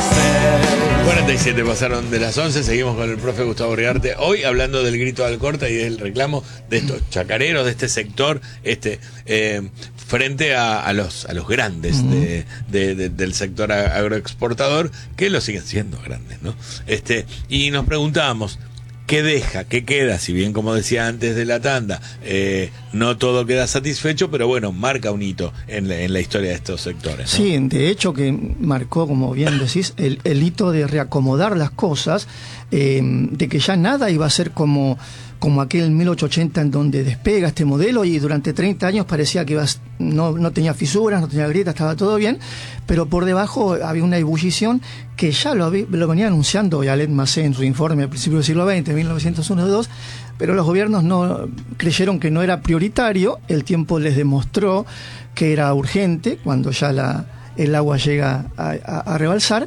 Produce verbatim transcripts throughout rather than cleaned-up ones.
cuarenta y siete pasaron de las once, seguimos con el profe Gustavo Riarte, hoy hablando del grito de Alcorta y del reclamo de estos chacareros, de este sector, este eh, frente a, a los a los grandes uh-huh. de, de, de, del sector agroexportador, que lo siguen siendo grandes, ¿no? Este, y nos preguntábamos, ¿qué deja? ¿Qué queda? Si bien, como decía antes de la tanda, eh, no todo queda satisfecho, pero bueno, marca un hito en la, en la historia de estos sectores, ¿no? Sí, de hecho que marcó, como bien decís, el, el hito de reacomodar las cosas, eh, de que ya nada iba a ser como, como aquel mil ochocientos ochenta en donde despega este modelo y durante treinta años parecía que iba, no, no tenía fisuras, no tenía grietas, estaba todo bien, pero por debajo había una ebullición que ya lo, había, lo venía anunciando Yalet Macé en su informe a principios del siglo veinte, mil novecientos uno dos, pero los gobiernos no creyeron que no era prioritario. El tiempo les demostró que era urgente cuando ya la, el agua llega a, a, a rebalsar.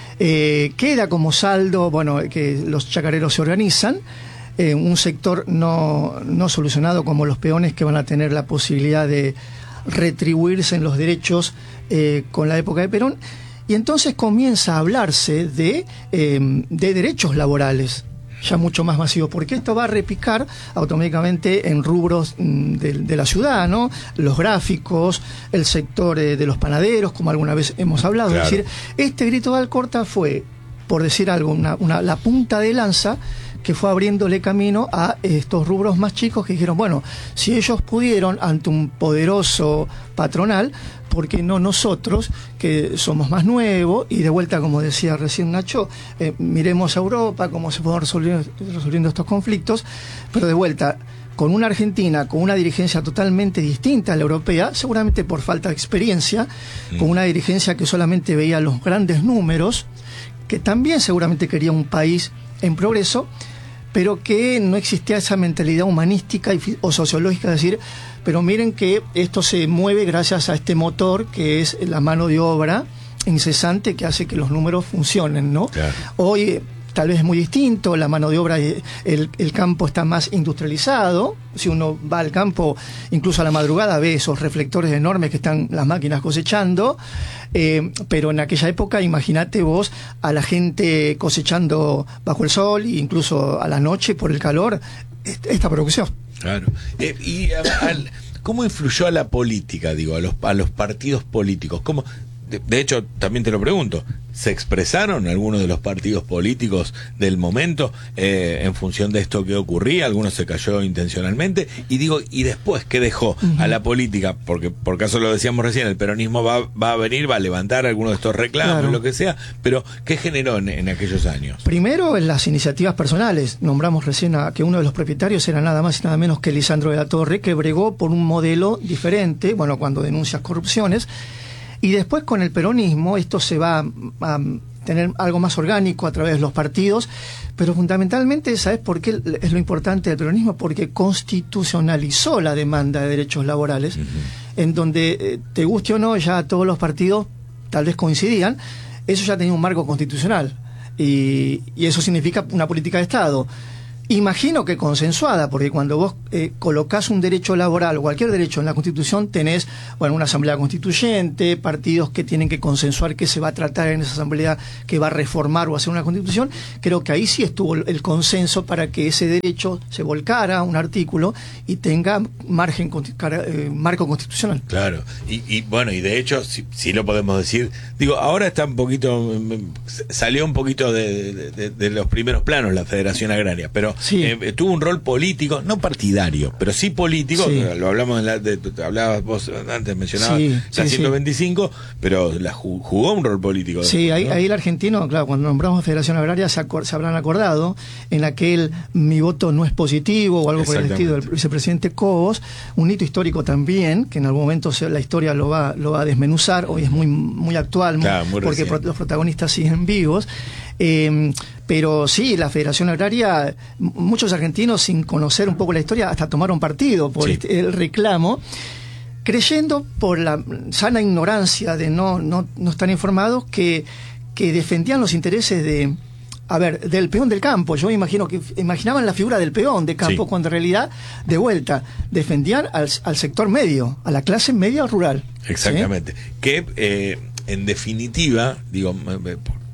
Eh, queda como saldo, bueno, que los chacareros se organizan, eh, un sector no, no solucionado como los peones, que van a tener la posibilidad de retribuirse en los derechos eh, con la época de Perón, y entonces comienza a hablarse de, eh, de derechos laborales ya mucho más masivos, porque esto va a repicar automáticamente en rubros de, de la ciudad, ¿no? Los gráficos, el sector eh, de los panaderos, como alguna vez hemos hablado. Claro. Es decir, este grito de Alcorta fue, por decir algo, una, una, la punta de lanza que fue abriéndole camino a estos rubros más chicos que dijeron, bueno, si ellos pudieron ante un poderoso patronal, ¿por qué no nosotros, que somos más nuevos? Y de vuelta, como decía recién Nacho, eh, miremos a Europa, cómo se pueden resolver resolviendo estos conflictos, pero de vuelta, con una Argentina, con una dirigencia totalmente distinta a la europea, seguramente por falta de experiencia, mm. con una dirigencia que solamente veía los grandes números, que también seguramente quería un país en progreso, pero que no existía esa mentalidad humanística y, o sociológica de decir, pero miren que esto se mueve gracias a este motor que es la mano de obra incesante que hace que los números funcionen, ¿no? Claro. Hoy tal vez es muy distinto, la mano de obra, el, el campo está más industrializado. Si uno va al campo, incluso a la madrugada, ve esos reflectores enormes que están las máquinas cosechando, eh, pero en aquella época, imagínate vos a la gente cosechando bajo el sol e incluso a la noche por el calor, esta producción. Claro. Eh, y a, a, ¿cómo influyó a la política, digo, a los, a los partidos políticos? ¿Cómo? De, de hecho, también te lo pregunto, ¿se expresaron algunos de los partidos políticos del momento eh, en función de esto que ocurría? Algunos se cayó intencionalmente. Y digo, ¿y después qué dejó uh-huh. a la política? Porque por caso lo decíamos recién, el peronismo va, va a venir, va a levantar algunos de estos reclamos, claro. lo que sea, pero ¿qué generó en, en aquellos años? Primero, en las iniciativas personales. Nombramos recién a que uno de los propietarios era nada más y nada menos que Lisandro de la Torre, que bregó por un modelo diferente, bueno, cuando denuncias corrupciones. Y después con el peronismo esto se va a, a tener algo más orgánico a través de los partidos, pero fundamentalmente, ¿sabes por qué es lo importante del peronismo? Porque constitucionalizó la demanda de derechos laborales, uh-huh. en donde, eh, te guste o no, ya todos los partidos tal vez coincidían, eso ya tenía un marco constitucional, y, y eso significa una política de Estado. Imagino que consensuada, porque cuando vos eh, colocás un derecho laboral o cualquier derecho en la Constitución, tenés, bueno, una asamblea constituyente, partidos que tienen que consensuar qué se va a tratar en esa asamblea, que va a reformar o hacer una Constitución. Creo que ahí sí estuvo el consenso para que ese derecho se volcara a un artículo y tenga margen, eh, marco constitucional. Claro, y, y bueno, y de hecho, si, si lo podemos decir, digo, ahora está un poquito, salió un poquito de, de, de, de los primeros planos la Federación Agraria, pero sí. eh, tuvo un rol político, no partidario, pero sí político, sí. lo hablamos en la, de, hablabas vos antes, mencionabas sí, la sí, ciento veinticinco, sí. pero la jugó un rol político. Sí, ahí, ¿no? ahí el argentino, claro, cuando nombramos Federación Agraria se, acor, se habrán acordado en aquel mi voto no es positivo o algo por el estilo del vicepresidente Cobos, un hito histórico también, que en algún momento se, la historia lo va, lo va a desmenuzar, hoy es muy, muy actual, claro, muy porque pro, los protagonistas siguen vivos. Eh, pero sí, la Federación Agraria, muchos argentinos sin conocer un poco la historia hasta tomaron partido por sí. este, el reclamo, creyendo por la sana ignorancia de no, no, no estar informados que, que defendían los intereses de, a ver, del peón del campo. Yo me imagino que imaginaban la figura del peón de campo sí. cuando en realidad, de vuelta, defendían al, al sector medio, a la clase media rural. Exactamente. ¿Sí? Que, eh, en definitiva, digo,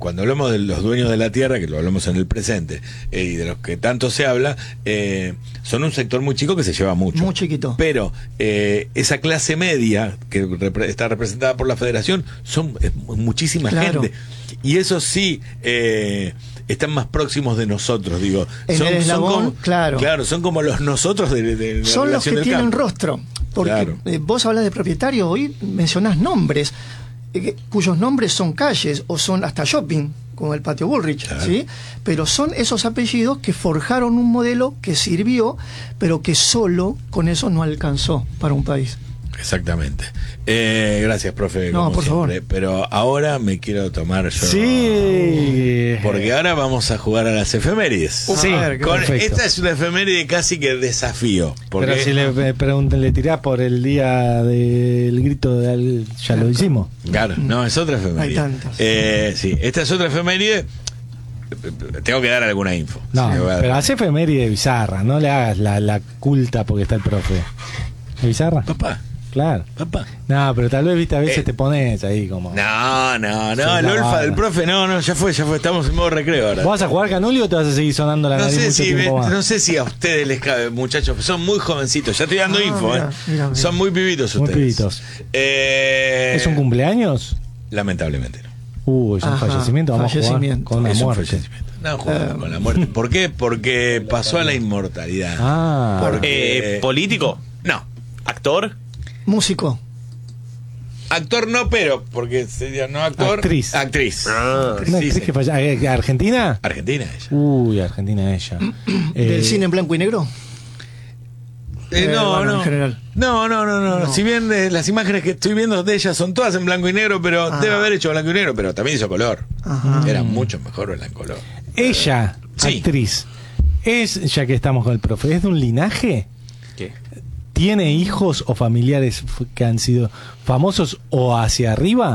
cuando hablamos de los dueños de la tierra, que lo hablamos en el presente, eh, y de los que tanto se habla, eh, son un sector muy chico que se lleva mucho. Muy chiquito. Pero eh, esa clase media que repre- está representada por la federación son es muchísima Claro. gente. Y eso sí, eh, están más próximos de nosotros, digo. En son, el eslabón, son como, claro. Claro, son como los nosotros de, de, de la Son los relación que del tienen campo. rostro. Porque Claro. eh, vos hablas de propietario, hoy mencionás nombres, eh, cuyos nombres son calles o son hasta shopping, como el Patio Bullrich, Claro. ¿sí? Pero son esos apellidos que forjaron un modelo que sirvió, pero que solo con eso no alcanzó para un país. Exactamente. Eh, gracias, profe. No, como por favor. siempre. Pero ahora me quiero tomar yo. Sí. Porque ahora vamos a jugar a las efemérides. Sí, A ver, Con- perfecto. esta es una efeméride casi que desafío. Porque Pero si le eh, preguntan, le tirás por el día del grito de al- ya lo hicimos. Claro, no, es otra efeméride. Hay tantas. Eh, sí, esta es otra efeméride. Tengo que dar alguna info. No, Sí, le voy a dar. pero hace efeméride bizarra, no le hagas la, la culta porque está el profe. ¿Es bizarra? Papá, Claro. papá. No, pero tal vez, viste, a veces Eh, te pones ahí como... No, no, no, Sí, el la olfa barra. del profe, no, no, ya fue, ya fue, estamos en modo recreo ahora. ¿Vos vas a jugar Canuli o te vas a seguir sonando la No nariz sé, mucho si, tiempo más? no sé si a ustedes les cabe, muchachos, son muy jovencitos, ya estoy dando Ah, info, mira, ¿eh? mira, mira. Son muy pibitos Muy ustedes. pibitos. Eh, ¿Es un cumpleaños? Lamentablemente no. Uh, es un Ajá, fallecimiento, vamos a fallecimiento. jugar con una Es un muerte. fallecimiento. No, jugamos Eh, con la muerte. ¿Por qué? Porque pasó a la inmortalidad. Ah, Porque- Eh, ¿Político? No. ¿Actor? Músico. Actor no, pero, porque sería no actor. Actriz. Actriz. Ah. ¿no Sí, crees sí. que falla- eh, ¿Argentina? Argentina ella. Uy, Argentina ella. Eh, ¿Del cine en blanco y negro? Eh, Eh, no, bueno, no. en general. No, no, no, no. No. Si bien eh, las imágenes que estoy viendo de ella son todas en blanco y negro, pero Ah. debe haber hecho blanco y negro, pero también hizo color. Ajá. Era mucho mejor verla en color. Ella, Sí. actriz, es, ya que estamos con el profe, ¿es de un linaje? ¿Qué? ¿Tiene hijos o familiares f- que han sido famosos o hacia arriba?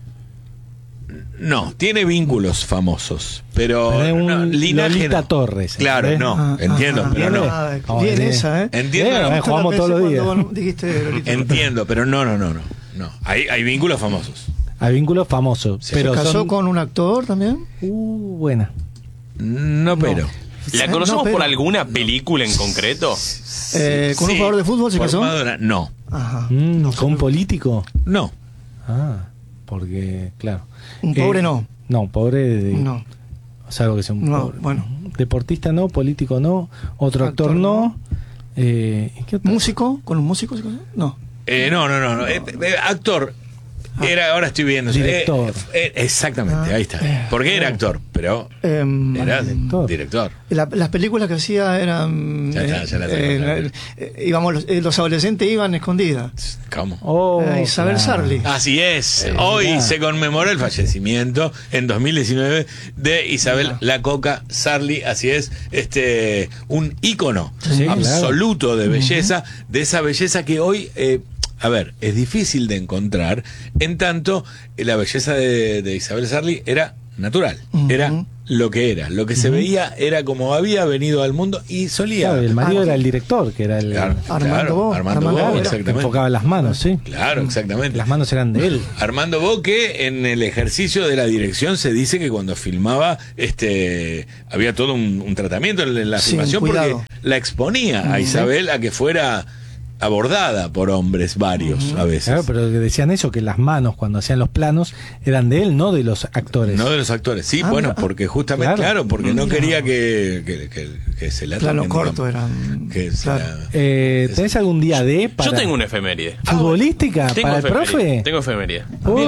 No, tiene vínculos famosos, pero, Pero es un no, linaje Lolita no. Torres, Claro, ¿entendés? no, Ah, entiendo, ah, pero bien, no. ah, Vamos, bien bien. esa, ¿eh? Entiendo, Eh, no, eh, jugamos Yo la todos los pensé días. cuando dijiste Lolita. Entiendo, pero no, no, no, no. No, hay, hay vínculos famosos. Hay vínculos famosos, Sí. pero ¿Se casó son... con un actor también? Uh, buena. No, pero. ¿La No, conocemos pero- por alguna película en concreto? Eh, ¿Con un Sí, jugador de fútbol se por casó? Madonna, no, Ajá. Mm, ¿Con un político? no. Ah, porque, claro. Un pobre no. No, pobre de... No. Salvo que sea un No, pobre. bueno. Deportista no, político no, otro actor, Actor no. no. Eh, ¿y qué otro? ¿Músico? ¿Con un músico se casó? No. Eh, no, no, no, no. Eh, eh, actor. Era, ahora estoy viendo. Director. Eh, eh, exactamente, Ah. ahí está. Porque era actor, pero Em, era Director. director. la- las películas que hacía eran... Ya está, ya la tengo, eh, ya la eh, eh, íbamos, los, eh, los adolescentes iban escondidas. ¿Cómo? Oh, Eh, Isabel claro. Sarli. Así es. Eh, Hoy mirá. se conmemora el fallecimiento en dos mil diecinueve de Isabel Mirá. La Coca Sarli. Así es, este un ícono Sí, absoluto de belleza, de esa belleza que hoy, eh, a ver, es difícil de encontrar. En tanto, eh, la belleza de, de Isabel Sarli era natural, Ujú. era lo que era, lo que se veía era como había venido al mundo y solía. Claro, el marido Ah, era el director, que era el Claro, Armando claro, Bo, Armando Armando Bo, Bo era- que exactamente. enfocaba las manos, sí. Claro, exactamente. Las manos eran de él. Armando Bo, que en el ejercicio de la dirección se dice que cuando filmaba este había todo un, un tratamiento en la Sí, filmación cuidado. porque la exponía a Isabel a que fuera abordada por hombres varios a veces. Claro, pero decían eso, que las manos cuando hacían los planos eran de él, no de los actores. No de los actores, sí, Ah, bueno, mira. porque justamente, Claro. claro, porque no Mira. quería que, que, que- que se la Plano toquen, corto digamos. eran. Que se Claro. la- Eh, ¿Tenés algún día de para Yo tengo una efeméride. futbolística Tengo para el efeméride. profe? Tengo efeméride.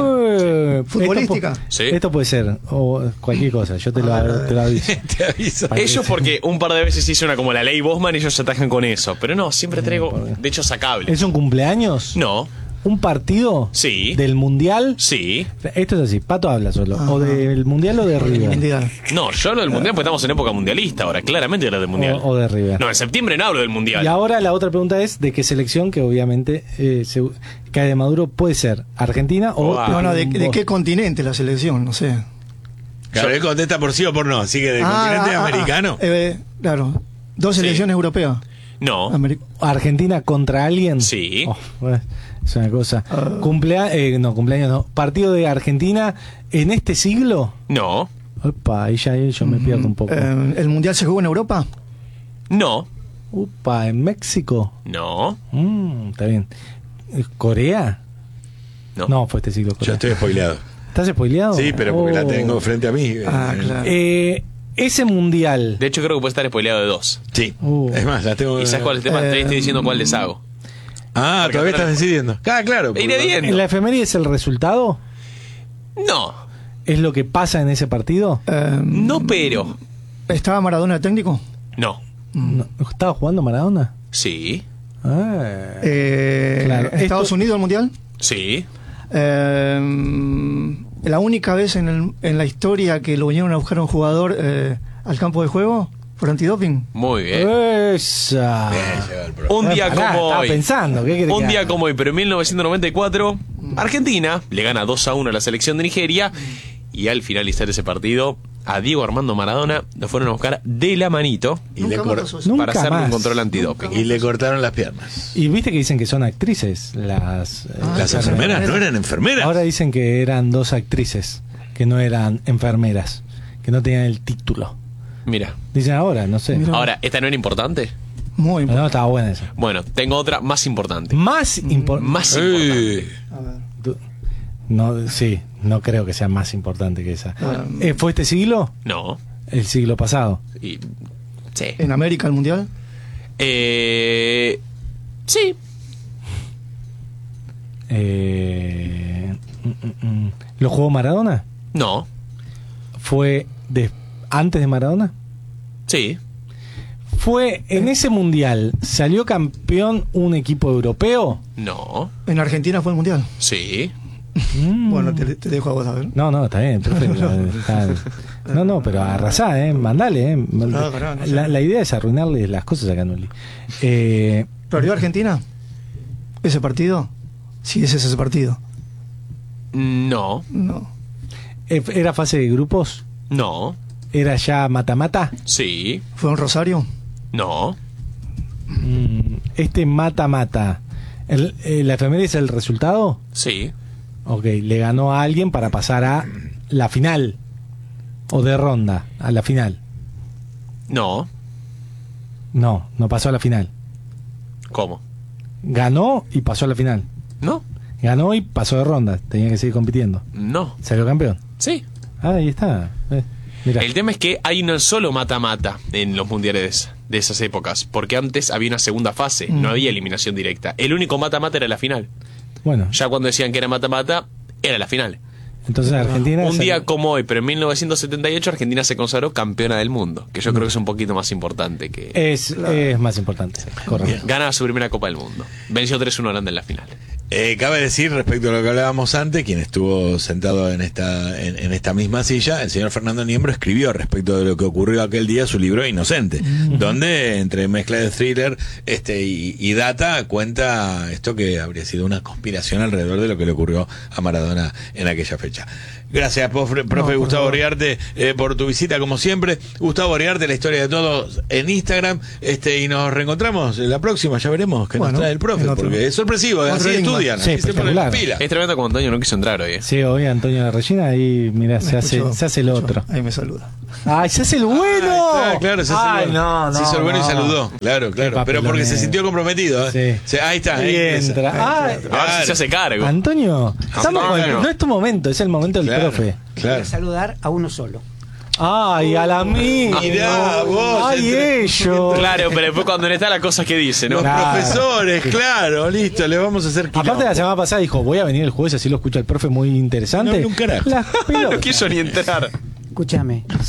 Uy, Futbolística. Esto, pu- Sí. esto puede ser o cualquier cosa, yo te lo, Ah, te lo aviso. Te aviso. Para que Ellos se- porque un par de veces hice una como la ley Bosman y ellos se atajan con eso. Pero no, siempre traigo, de hecho, sacable. ¿Es un cumpleaños? No, ¿Un partido? Sí. ¿Del mundial? sí. Esto es así, Pato habla solo. Ajá. ¿O del mundial o de River? Mundial. No, yo hablo del mundial porque estamos en época mundialista ahora. Claramente hablo del mundial. O, o de River. No, en septiembre no hablo del mundial. Y ahora la otra pregunta es de qué selección, que obviamente eh, se, cae de Maduro, puede ser Argentina o... Wow. No, no, ¿de, de vos. qué continente la selección? No sé. Claro, él contesta por sí o por no, así que del Ah, continente ah, ah, americano. eh, claro. Dos Sí. selecciones europeas. No. Ameri- Argentina contra alguien. Sí. Oh, bueno, es una cosa. Cumplea- eh, no, cumpleaños no. Partido de Argentina en este siglo. No. Opa, ahí ya yo me pierdo un poco. eh, ¿El Mundial se jugó en Europa? No. Upa, en México. No. Mm, está bien. ¿Corea? No. No, fue este siglo. Yo Corea. estoy spoileado. ¿Estás spoileado? Sí, pero porque la Oh. tengo frente a mí. Ah, Eh, claro. Eh, ese mundial. De hecho, creo que puede estar spoileado de dos. Sí. Uh. Es más, la tengo. ¿Y sabes cuál es el tema? Eh, Te estoy diciendo cuál les hago. Ah, Porque todavía apenas- estás decidiendo. Ah, claro. Iré porque- bien. ¿En la efeméride es el resultado? No. ¿Es lo que pasa en ese partido? Eh, No, pero. ¿Estaba Maradona de técnico? No. No, ¿estaba jugando Maradona? Sí. Ah. Eh, Claro, ¿Estados esto- Unidos el Mundial? Sí. Eh, la única vez en, el- en la historia que lo vinieron a buscar a un jugador eh, al campo de juego por antidoping. Muy bien. Esa. Bien, llega el pro. Un día Pará, como estaba hoy. pensando, ¿qué querés Un que día haga? como hoy, pero en mil novecientos noventa y cuatro, Argentina le gana dos a uno a la selección de Nigeria. Y al finalizar ese partido, a Diego Armando Maradona lo fueron a buscar de la manito Y le, Nunca cor- más pasó eso. Nunca para hacerle más. un control antidoping. y le cortaron las piernas. Y viste que dicen que son actrices las, eh, Ah, Las sí, enfermeras sí. no eran enfermeras. Ahora dicen que eran dos actrices, que no eran enfermeras, que no tenían el título. Mira. Dicen ahora, no sé. Mira. Ahora, ¿esta no era importante? Muy No, estaba buena esa. Bueno, tengo otra más importante. Más importante. Más importante. Ey. A ver. No, sí, no creo que sea más importante que esa. Ah. Eh, ¿Fue este siglo? No. El siglo pasado. Y, sí. ¿En América el Mundial? Eh, sí. Eh, mm, mm, mm. ¿Lo jugó Maradona? No. ¿Fue de, antes de Maradona? Sí. ¿Fue en ese mundial, salió campeón un equipo europeo? No. ¿En Argentina fue el Mundial? Sí. Mm. Bueno, te, te dejo a vos a ver. No, no, está bien, perfecto. Está- no, no, pero arrasá, ¿eh? Mandale, ¿eh? Pará, pará, no sé. la, la idea es arruinarle las cosas a Canoli. Eh, ¿Perdió Argentina? ¿Ese partido? Sí, ese es ese partido. No. No. ¿Era fase de grupos? No. ¿Era ya mata-mata? Sí. ¿Fue en Rosario? No. Mm, este mata-mata, ¿el- eh, ¿la efeméride es el resultado? Sí. Ok, le ganó a alguien para pasar a la final. O de ronda, a la final. No. No, no pasó a la final. ¿Cómo? Ganó y pasó a la final. No. Ganó y pasó de ronda. Tenía que seguir compitiendo. No. Salió campeón. Sí. Ah, ahí está. Eh, mirá. El tema es que hay no solo mata-mata en los mundiales de esas épocas, porque antes había una segunda fase, no había eliminación directa. El único mata-mata era la final. Bueno, Ya cuando decían que era mata-mata, era la final. entonces Argentina... Un día salió- como hoy, pero en mil novecientos setenta y ocho Argentina se consagró campeona del mundo, que yo creo que es un poquito más importante que... Es, es más importante. Correcto. Gana su primera Copa del Mundo. Venció tres uno a Holanda en la final. Eh, cabe decir, respecto a lo que hablábamos antes, quien estuvo sentado en esta, en, en esta misma silla, el señor Fernando Niembro escribió respecto de lo que ocurrió aquel día su libro Inocente, donde entre mezcla de thriller este y, y data cuenta esto que habría sido una conspiración alrededor de lo que le ocurrió a Maradona en aquella fecha. Gracias, profe, profe por Gustavo favor. Oriarte, eh, por tu visita como siempre. Gustavo Oriarte, la historia de todos en Instagram, este y nos reencontramos en la próxima, ya veremos qué Bueno, nos trae el profe, en otro- porque es sorpresivo, otro así enigma. estudian, Sí, así se ponen las espectacular. pilas. Es tremendo como Antonio no quiso entrar hoy. ¿eh? Sí, hoy Antonio de la Regina, ahí, mira, se Me hace, escuchó, se hace el me otro. escuchó. Ahí me saluda. ¡Ay, se hace el bueno! Ah, claro, se hace Ay, el bueno. no, no, Se hizo el bueno y no. saludó. Claro, claro. Pero porque se papelonero. sintió comprometido. ¿eh? Sí. Se- ahí está. Ahí ahí entra. empieza. Ay, A ver si Claro. se hace cargo. Antonio, estamos con el- Antonio. no es tu momento, es el momento del Claro, profe. claro. Voy a saludar a uno solo. Ay, a la mía. Mirá, vos, Ay, entre- ellos. Claro, pero después cuando no está la cosa que dice, ¿no? Los Claro. profesores, claro, listo, le vamos a hacer Aparte quilombo. la semana pasada dijo, voy a venir el jueves así lo escucha el profe muy interesante. No, ni un carajo. Las No pelotas. quiso ni entrar. Escúchame,